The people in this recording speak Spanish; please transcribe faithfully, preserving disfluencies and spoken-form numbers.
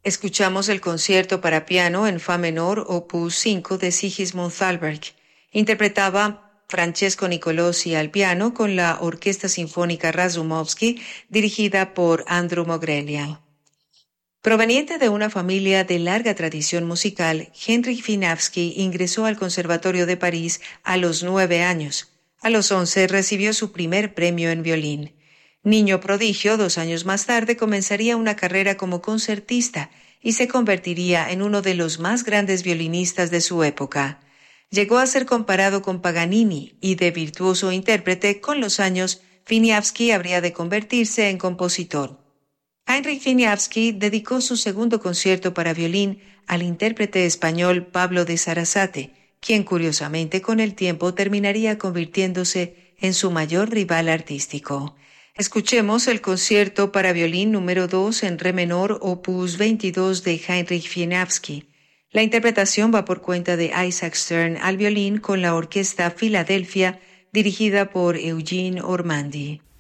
Escuchamos el concierto para piano en fa menor opus cinco de Sigismund Thalberg. Interpretaba Francesco Nicolosi al piano con la Orquesta Sinfónica Razumovsky dirigida por Andrew Mogrelia. Proveniente de una familia de larga tradición musical, Henryk Wieniawski ingresó al Conservatorio de París a los nueve años. A los once recibió su primer premio en violín. Niño prodigio, dos años más tarde comenzaría una carrera como concertista y se convertiría en uno de los más grandes violinistas de su época. Llegó a ser comparado con Paganini y de virtuoso intérprete, con los años, Wieniawski habría de convertirse en compositor. Heinrich Wieniawski dedicó su segundo concierto para violín al intérprete español Pablo de Sarasate, quien curiosamente con el tiempo terminaría convirtiéndose en su mayor rival artístico. Escuchemos el concierto para violín número dos en re menor opus veintidós de Heinrich Wieniawski. La interpretación va por cuenta de Isaac Stern al violín con la Orquesta Filadelfia dirigida por Eugene Ormandy.